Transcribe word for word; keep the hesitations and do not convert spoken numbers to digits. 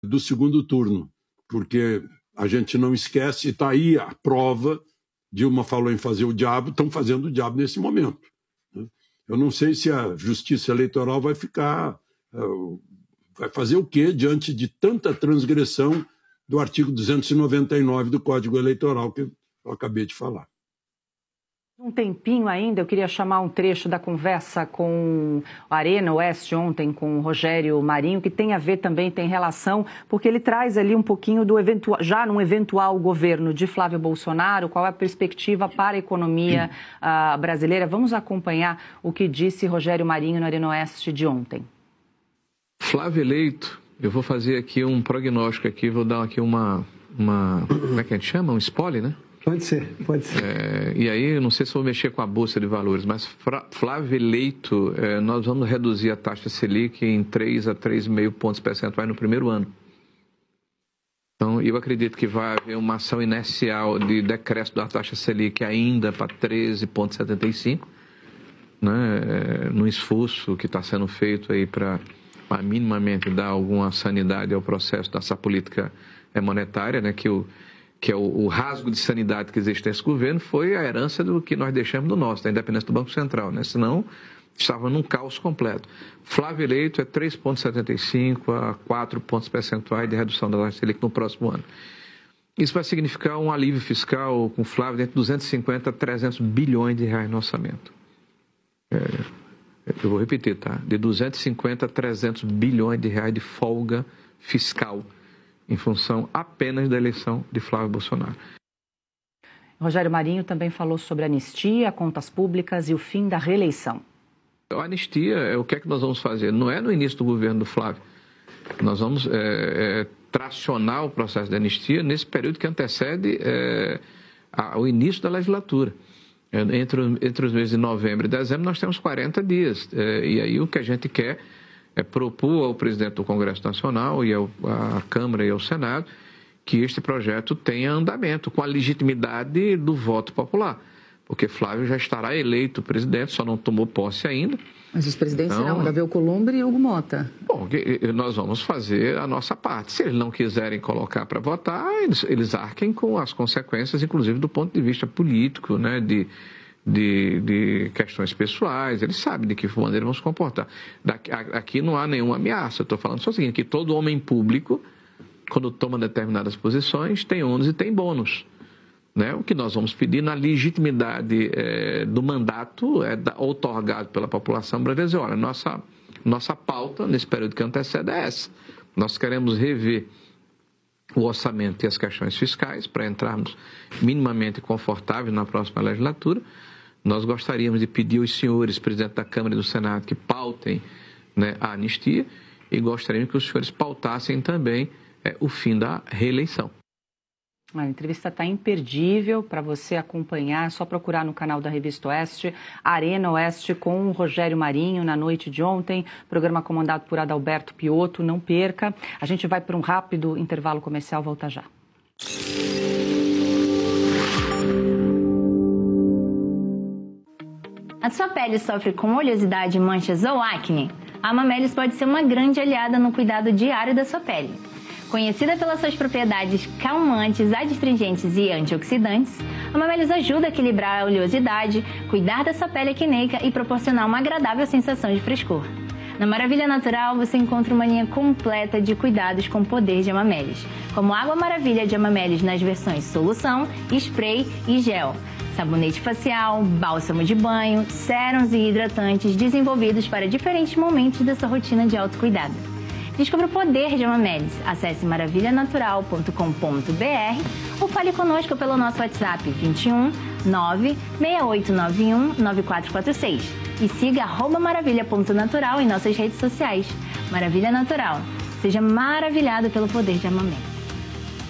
do segundo turno, porque a gente não esquece, está aí a prova. Dilma falou em fazer o diabo, estão fazendo o diabo nesse momento. Eu não sei se a justiça eleitoral vai ficar... vai fazer o quê diante de tanta transgressão do artigo duzentos e noventa e nove do Código Eleitoral que eu acabei de falar. Um tempinho ainda, eu queria chamar um trecho da conversa com a Arena Oeste ontem, com o Rogério Marinho, que tem a ver também, tem relação, porque ele traz ali um pouquinho do eventual, já num eventual governo de Flávio Bolsonaro, qual é a perspectiva para a economia uh, brasileira. Vamos acompanhar o que disse Rogério Marinho na Arena Oeste de ontem. Flávio eleito, eu vou fazer aqui um prognóstico aqui, vou dar aqui uma, uma como é que a gente chama? Um spoiler, né? Pode ser, pode ser. É, e aí, eu não sei se vou mexer com a Bolsa de Valores, mas Flávio eleito, é, nós vamos reduzir a taxa Selic em três a três vírgula cinco pontos percentuais no primeiro ano. Então, eu acredito que vai haver uma ação inercial de decréscimo da taxa Selic ainda para treze vírgula setenta e cinco, né, é, no esforço que está sendo feito aí para minimamente dar alguma sanidade ao processo dessa política monetária, né, que o que é o, o rasgo de sanidade que existe nesse governo, foi a herança do que nós deixamos do nosso, da independência do Banco Central, né? Senão, estava num caos completo. Flávio eleito é três vírgula setenta e cinco a quatro pontos percentuais de redução da taxa Selic no próximo ano. Isso vai significar um alívio fiscal com Flávio de duzentos e cinquenta a trezentos bilhões de reais no orçamento. É, eu vou repetir, tá? De duzentos e cinquenta a trezentos bilhões de reais de folga fiscal, em função apenas da eleição de Flávio Bolsonaro. Rogério Marinho também falou sobre anistia, contas públicas e o fim da reeleição. A anistia, é o que é que nós vamos fazer? Não é no início do governo do Flávio. Nós vamos é, é, tracionar o processo de anistia nesse período que antecede é, ao início da legislatura. É, entre, entre os meses de novembro e dezembro nós temos quarenta dias. É, e aí o que a gente quer é propor ao presidente do Congresso Nacional e ao, à Câmara e ao Senado que este projeto tenha andamento com a legitimidade do voto popular, porque Flávio já estará eleito presidente, só não tomou posse ainda. Mas os presidentes então, serão Davi Alcolumbre e Hugo Mota. Bom, nós vamos fazer a nossa parte. Se eles não quiserem colocar para votar, eles, eles arquem com as consequências, inclusive do ponto de vista político, né, de... De, de questões pessoais, eles sabem de que maneira vão se comportar. Daqui, aqui não há nenhuma ameaça, eu estou falando só o seguinte, que todo homem público, quando toma determinadas posições, tem ônus e tem bônus. Né? O que nós vamos pedir na legitimidade é, do mandato é da, outorgado pela população brasileira. Olha, nossa, nossa pauta nesse período que antecede é essa. Nós queremos rever o orçamento e as questões fiscais para entrarmos minimamente confortáveis na próxima legislatura. Nós gostaríamos de pedir aos senhores, presidente da Câmara e do Senado, que pautem, né, a anistia e gostaríamos que os senhores pautassem também é, o fim da reeleição. A entrevista está imperdível para você acompanhar, é só procurar no canal da Revista Oeste, Arena Oeste com o Rogério Marinho na noite de ontem, programa comandado por Adalberto Piotto, não perca. A gente vai para um rápido intervalo comercial, volta já. A sua pele sofre com oleosidade, manchas ou acne? A Amamelis pode ser uma grande aliada no cuidado diário da sua pele. Conhecida pelas suas propriedades calmantes, adstringentes e antioxidantes, a Amamelis ajuda a equilibrar a oleosidade, cuidar da sua pele acneica e proporcionar uma agradável sensação de frescor. Na Maravilha Natural você encontra uma linha completa de cuidados com o poder de Amamelis, como Água Maravilha de Amamelis nas versões solução, spray e gel, sabonete facial, bálsamo de banho, sérums e hidratantes desenvolvidos para diferentes momentos da sua rotina de autocuidado. Descubra o poder de Amamelis. Acesse maravilha natural ponto com ponto b r ou fale conosco pelo nosso WhatsApp vinte e um, nove, seis oito nove um, nove quatro quatro seis e siga arroba maravilha ponto natural em nossas redes sociais. Maravilha Natural. Seja maravilhado pelo poder de Amamelis.